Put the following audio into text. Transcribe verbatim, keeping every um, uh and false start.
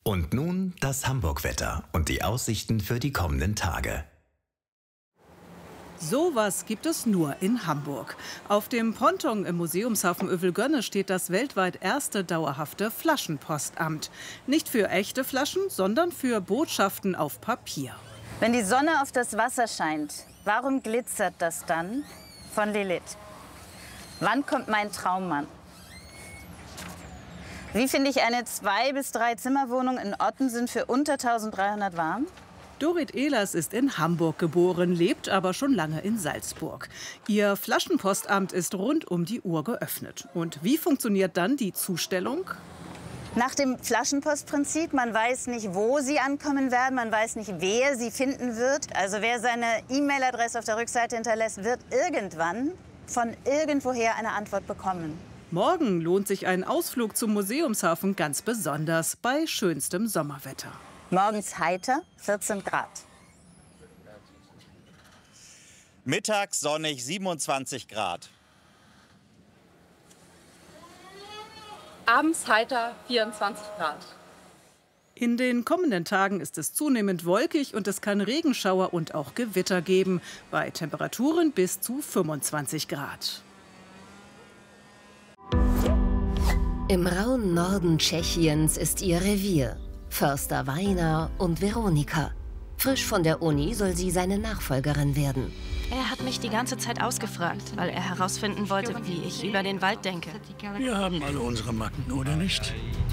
Und nun das Hamburg-Wetter und die Aussichten für die kommenden Tage. Sowas gibt es nur in Hamburg. Auf dem Ponton im Museumshafen Övelgönne steht das weltweit erste dauerhafte Flaschenpostamt. Nicht für echte Flaschen, sondern für Botschaften auf Papier. Wenn die Sonne auf das Wasser scheint, warum glitzert das dann? Von Lilith. Wann kommt mein Traummann? Wie finde ich eine zwei bis drei Zimmerwohnung in Ottensen für unter dreizehnhundert warm? Dorit Ehlers ist in Hamburg geboren, lebt aber schon lange in Salzburg. Ihr Flaschenpostamt ist rund um die Uhr geöffnet. Und wie funktioniert dann die Zustellung? Nach dem Flaschenpostprinzip, man weiß nicht, wo sie ankommen werden, man weiß nicht, wer sie finden wird. Also wer seine E-Mail-Adresse auf der Rückseite hinterlässt, wird irgendwann von irgendwoher eine Antwort bekommen. Morgen lohnt sich ein Ausflug zum Museumshafen ganz besonders bei schönstem Sommerwetter. Morgens heiter, vierzehn Grad. Mittags sonnig, siebenundzwanzig Grad. Abends heiter, vierundzwanzig Grad. In den kommenden Tagen ist es zunehmend wolkig und es kann Regenschauer und auch Gewitter geben, bei Temperaturen bis zu fünfundzwanzig Grad. Im rauen Norden Tschechiens ist ihr Revier. Förster Weiner und Veronika. Frisch von der Uni soll sie seine Nachfolgerin werden. Er hat mich die ganze Zeit ausgefragt, weil er herausfinden wollte, wie ich über den Wald denke. Wir haben alle unsere Macken, oder nicht?